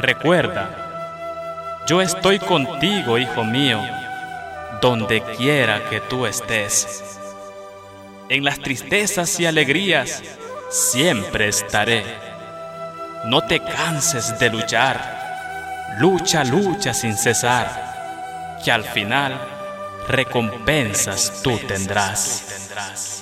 Recuerda, yo estoy contigo, hijo mío, donde quiera que tú estés. En las tristezas y alegrías siempre estaré. No te canses de luchar, lucha, lucha sin cesar, que al final recompensas tú tendrás.